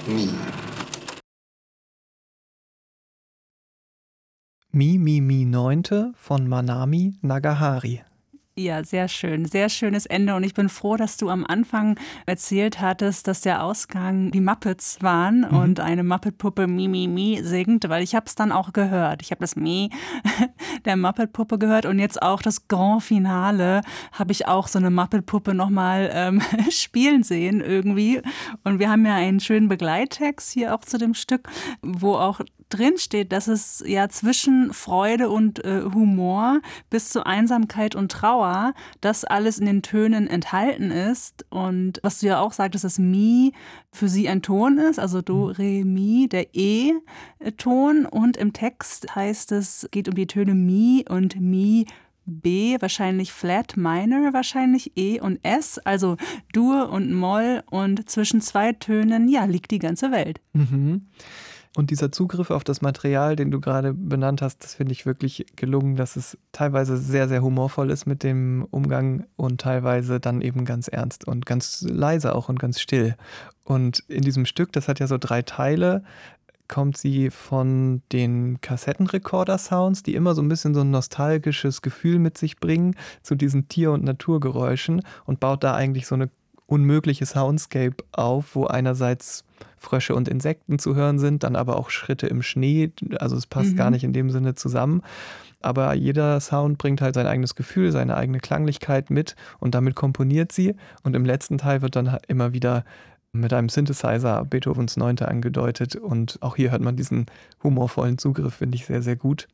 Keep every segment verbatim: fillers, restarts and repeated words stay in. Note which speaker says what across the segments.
Speaker 1: Mi.
Speaker 2: Mi, Mi, Mi Neunte von Manami Nagahari.
Speaker 3: Ja, sehr schön. Sehr schönes Ende. Und ich bin froh, dass du am Anfang erzählt hattest, dass der Ausgang die Muppets waren mhm. und eine Muppet-Puppe Mi, Mi, Mi singt, weil ich habe es dann auch gehört. Ich habe das Mi der Muppet-Puppe gehört und jetzt auch das Grand Finale habe ich auch so eine Muppet-Puppe nochmal ähm, spielen sehen irgendwie. Und wir haben ja einen schönen Begleittext hier auch zu dem Stück, wo auch drin steht, dass es ja zwischen Freude und äh, Humor bis zu Einsamkeit und Trauer, das alles in den Tönen enthalten ist. Und was du ja auch sagtest, dass Mi für sie ein Ton ist, also Do, Re, Mi, der E-Ton. Und im Text heißt es, geht um die Töne Mi und Mi, B, wahrscheinlich Flat Minor, wahrscheinlich E und S, also Dur und Moll. Und zwischen zwei Tönen, ja, liegt die ganze Welt.
Speaker 2: Mhm. Und dieser Zugriff auf das Material, den du gerade benannt hast, das finde ich wirklich gelungen, dass es teilweise sehr, sehr humorvoll ist mit dem Umgang und teilweise dann eben ganz ernst und ganz leise auch und ganz still. Und in diesem Stück, das hat ja so drei Teile, kommt sie von den Kassettenrekorder-Sounds, die immer so ein bisschen so ein nostalgisches Gefühl mit sich bringen, zu diesen Tier- und Naturgeräuschen und baut da eigentlich so eine unmögliche Soundscape auf, wo einerseits Frösche und Insekten zu hören sind, dann aber auch Schritte im Schnee, also es passt mhm. gar nicht in dem Sinne zusammen, aber jeder Sound bringt halt sein eigenes Gefühl, seine eigene Klanglichkeit mit und damit komponiert sie und im letzten Teil wird dann immer wieder mit einem Synthesizer Beethovens Neunte angedeutet und auch hier hört man diesen humorvollen Zugriff, finde ich sehr, sehr gut.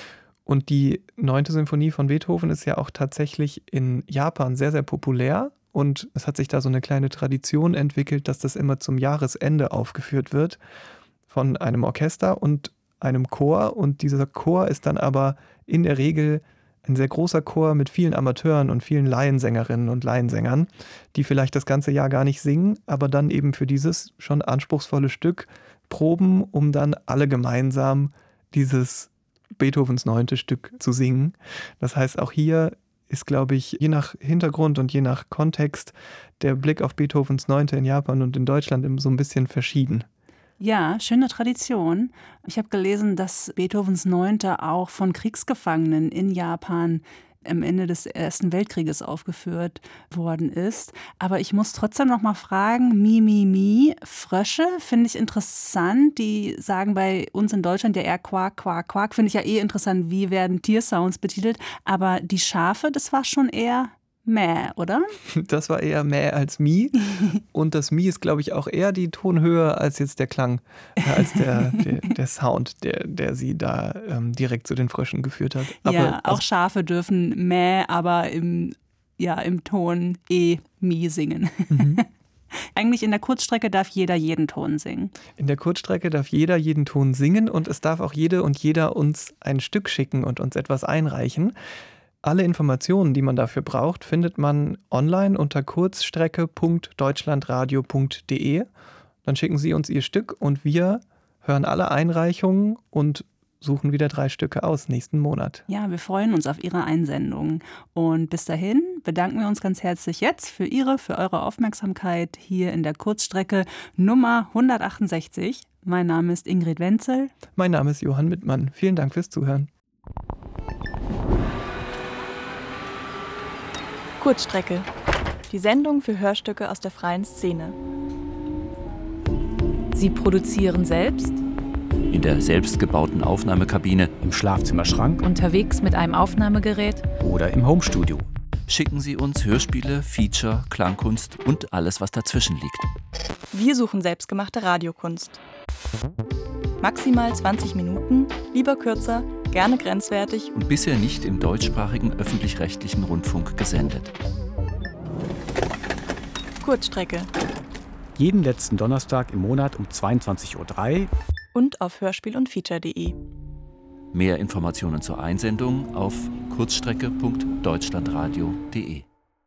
Speaker 2: Und die Neunte Symphonie von Beethoven ist ja auch tatsächlich in Japan sehr, sehr populär. Und es hat sich da so eine kleine Tradition entwickelt, dass das immer zum Jahresende aufgeführt wird von einem Orchester und einem Chor. Und dieser Chor ist dann aber in der Regel ein sehr großer Chor mit vielen Amateuren und vielen Laiensängerinnen und Laiensängern, die vielleicht das ganze Jahr gar nicht singen, aber dann eben für dieses schon anspruchsvolle Stück proben, um dann alle gemeinsam dieses Beethovens Neunte Stück zu singen. Das heißt, auch hier ist, glaube ich, je nach Hintergrund und je nach Kontext der Blick auf Beethovens Neunte in Japan und in Deutschland so ein bisschen verschieden.
Speaker 3: Ja, schöne Tradition. Ich habe gelesen, dass Beethovens Neunte auch von Kriegsgefangenen in Japan am Ende des Ersten Weltkrieges aufgeführt worden ist. Aber ich muss trotzdem noch mal fragen, Mi, Mi, Mi, Frösche finde ich interessant. Die sagen bei uns in Deutschland ja eher Quark, Quark, Quark. Finde ich ja eh interessant, wie werden Tiersounds betitelt. Aber die Schafe, das war schon eher Mäh, oder?
Speaker 2: Das war eher Mäh als Mi. Und das Mi ist, glaube ich, auch eher die Tonhöhe als jetzt der Klang, äh, als der, der, der Sound, der, der sie da ähm, direkt zu den Fröschen geführt hat.
Speaker 3: Aber ja, auch Schafe dürfen Mäh, aber im, ja, im Ton E, Mi singen. Mhm. Eigentlich in der Kurzstrecke darf jeder jeden Ton singen.
Speaker 2: In der Kurzstrecke darf jeder jeden Ton singen und es darf auch jede und jeder uns ein Stück schicken und uns etwas einreichen. Alle Informationen, die man dafür braucht, findet man online unter kurzstrecke punkt deutschlandradio punkt de. Dann schicken Sie uns Ihr Stück und wir hören alle Einreichungen und suchen wieder drei Stücke aus nächsten Monat.
Speaker 3: Ja, wir freuen uns auf Ihre Einsendungen. Und bis dahin bedanken wir uns ganz herzlich jetzt für Ihre, für eure Aufmerksamkeit hier in der Kurzstrecke Nummer hundertachtundsechzig. Mein Name ist Ingrid Wenzel.
Speaker 2: Mein Name ist Johann Mittmann. Vielen Dank fürs Zuhören.
Speaker 4: Kurzstrecke. Die Sendung für Hörstücke aus der freien Szene. Sie produzieren selbst,
Speaker 5: in der selbstgebauten Aufnahmekabine,
Speaker 6: im Schlafzimmerschrank,
Speaker 7: unterwegs mit einem Aufnahmegerät
Speaker 6: oder im Homestudio.
Speaker 5: Schicken Sie uns Hörspiele, Feature, Klangkunst und alles, was dazwischen liegt.
Speaker 4: Wir suchen selbstgemachte Radiokunst. Maximal zwanzig Minuten, lieber kürzer, gerne grenzwertig
Speaker 5: und bisher nicht im deutschsprachigen öffentlich-rechtlichen Rundfunk gesendet.
Speaker 4: Kurzstrecke.
Speaker 6: Jeden letzten Donnerstag im Monat um zweiundzwanzig Uhr drei
Speaker 4: und auf hörspiel und feature punkt de.
Speaker 5: Mehr Informationen zur Einsendung auf kurzstrecke punkt deutschlandradio punkt de.